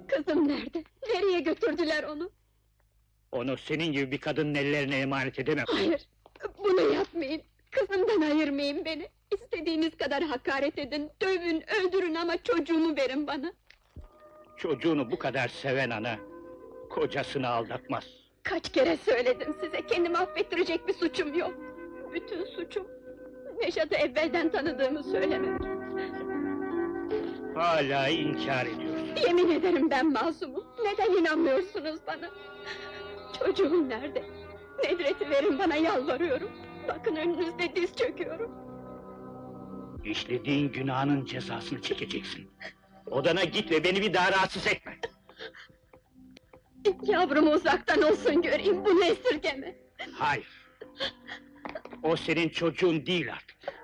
Kızım nerede? Nereye götürdüler onu? Onu senin gibi bir kadının ellerine emanet edemem. Hayır, bunu yapmayın! Kızımdan ayırmayın beni! İstediğiniz kadar hakaret edin, dövün, öldürün ama çocuğumu verin bana! Çocuğunu bu kadar seven ana, kocasını aldatmaz. Kaç kere söyledim size, kendimi affettirecek bir suçum yok! Bütün suçum, Nejat'ı evvelden tanıdığımı söylemek! Hala inkar ediyorsun. Yemin ederim ben masumum! Neden inanmıyorsunuz bana? Çocuğum nerede? Nedret'i verin bana, yalvarıyorum! Bakın önünüzde diz çöküyorum! İşlediğin günahının cezasını çekeceksin. Odana git ve beni bir daha rahatsız etme. Yavrumu uzaktan olsun göreyim, bunu esirgeme! Hayır. O senin çocuğun değil artık.